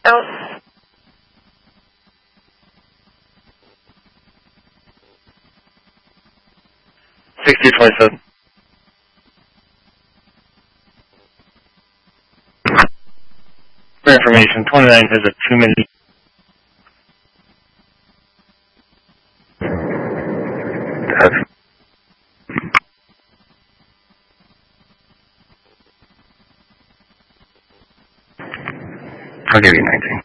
Out. 6027. For information, 29 has a 2-minute. I'll give you 19.